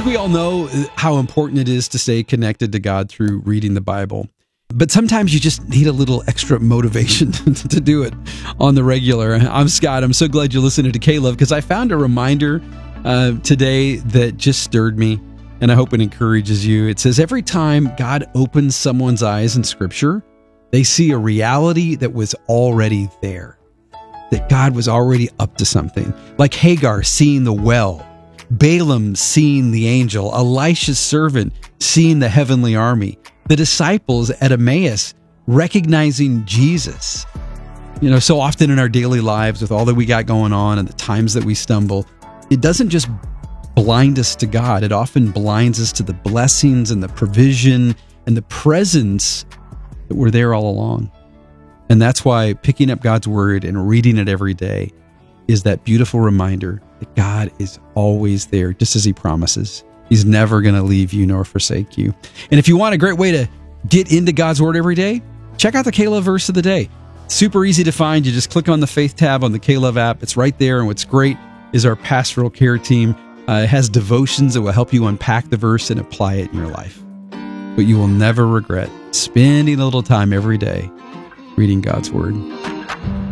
think we all know how important it is to stay connected to God through reading the Bible. But sometimes you just need a little extra motivation to do it on the regular. I'm Scott. I'm so glad you're listening to K-Love because I found a reminder today that just stirred me, and I hope it encourages you. It says, every time God opens someone's eyes in Scripture, they see a reality that was already there, that God was already up to something. Like Hagar seeing the well, Balaam seeing the angel, Elisha's servant seeing the heavenly army, the disciples at Emmaus recognizing Jesus. You know, so often in our daily lives with all that we got going on and the times that we stumble, it doesn't just blind us to God. It often blinds us to the blessings and the provision and the presence that were there all along. And that's why picking up God's word and reading it every day is that beautiful reminder that God is always there, just as he promises. He's never going to leave you nor forsake you. And if you want a great way to get into God's word every day, check out the K-Love verse of the day. Super easy to find. You just click on the Faith tab on the K-Love app. It's right there. And what's great is our pastoral care team. It has devotions that will help you unpack the verse and apply it in your life. But you will never regret spending a little time every day reading God's word.